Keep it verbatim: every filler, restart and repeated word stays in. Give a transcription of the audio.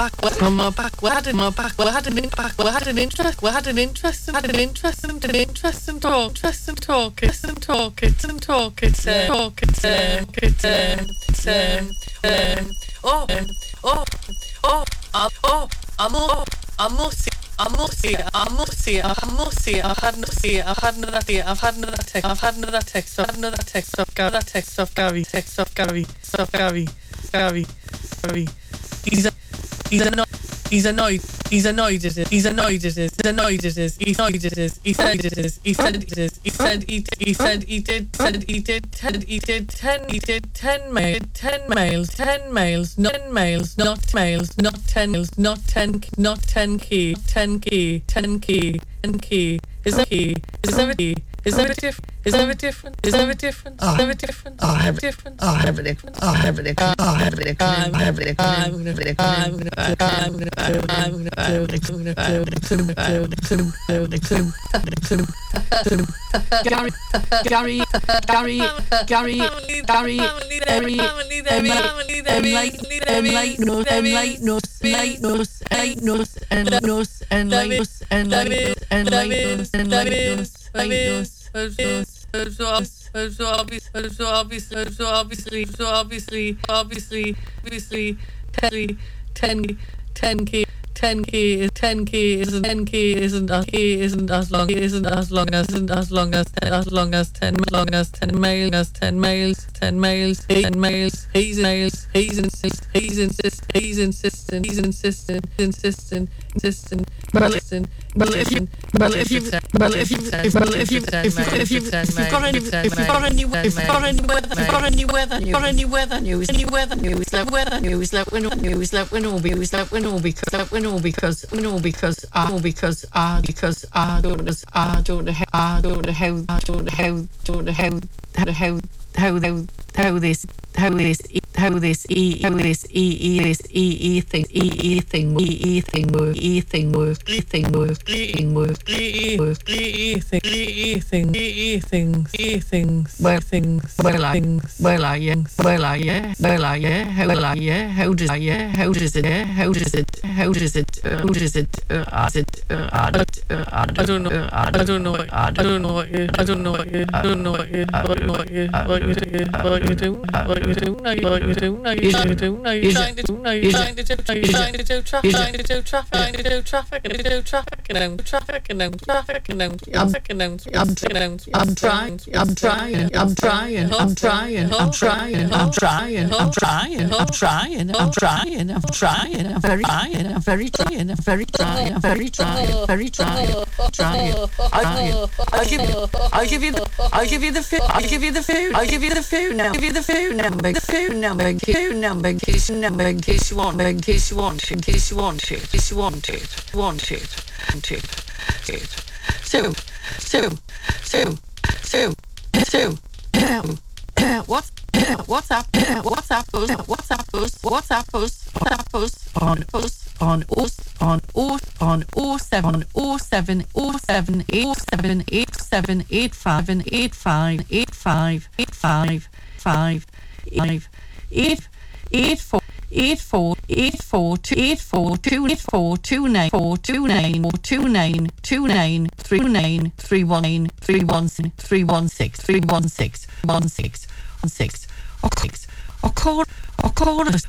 back, on my back, we had in my back, we had an in back, we had an interest, we had an interest, had an interest, and an interest and talk, interest and talk, it's and talk, it's and talk, it's and talk, it's and it's and it's and oh, oh, oh, oh, I'm oh, I'm oh, Amosi, Amosi, Amosi, I've had another see, I've had another see, I've had another text, I've had another text, I've had another text of Gary, that text of Gary, text of Gary, of Gary, Gary, Gary. He's a, he's annoyed, he's annoyed, he's annoyed at it, he's annoyed at it, he's annoyed at it, he's annoyed at it, he said it is, he said it is, he said he he said he did, said he did, said he did ten, he did ten mail, ten mails, ten mails, not ten mails, not mails, not ten mails, not ten, not ten key, ten key, ten key, ten key. Is there a key? Is there a key? Is there a different? Is there a different? Is there a different? Is there a different? I'll have it. Different. I'll have it. I'll have it. I'll have it. I'll have it. I'm gonna. I'm gonna. I'm gonna. I'm gonna. Gary, Gary, Gary, Gary, Gary, Gary, enlighten us, enlighten us, enlighten us, enlighten us, enlighten us, enlighten us, enlighten us, enlighten us, enlighten us, enlighten us. So obviously, so obviously, so obviously, so obviously, obviously, obviously, ten, ten, ten key. Ten key is ten key isn't ten key isn't as key isn't as long isn't as long as isn't as long as ten as long as ten long as ten males as ten males ten males ten males he's males he's insist he's insist he's insistent he's insistent insistent insistent well well if you well if you well if you if well if you if if you if you've got any if you've got any if you've got any weather if you've got any weather if you've got any weather news any weather news let weather news let we know news let we know news let we know because let we know because we know because uh because uh because uh don't know uh don't know how don't know how don't know how don't know how how how how how this how this how this e how this e e this e e thing e e thing e e thing work e thing work e thing work e thing work e work e thing e thing e things e things well things well I things well I yeah well I yeah well I yeah how well I yeah how does I yeah how does it yeah how does it how does it how does it uh is it uh I don't know I don't know I don't know what you I don't know what you I don't know what you what what you what you do what you do what you do now what you do now you do now you're trying to do now you're trying to do you're trying to do traffic trying to do traffic trying to do traffic and do traffic and then traffic and then traffic and then traffic and then I'm I'm trying I'm trying I'm trying I'm trying I'm trying I'm trying I'm trying I'm trying I'm trying I'm trying I'm very trying I'm very trying I'm very trying I'm very trying very trying trying I'll give you I'll give you I'll give you the food I'll give you the food I'll give you the food now give you the food number the food number food number in case number in case you want in case you want in case you want it in case you want it want it want it it so so so so so what's what's up what's up what's up what's up what's up on us on us on us on oh seven oh seven oh seven eight seven eight seven eight five and eight five eight five eight five five five eight eight four eight four eight four two eight four two eight four two nine four two nine four two nine two nine three nine three one nine three one three one six three one six one six one six or six or call or call us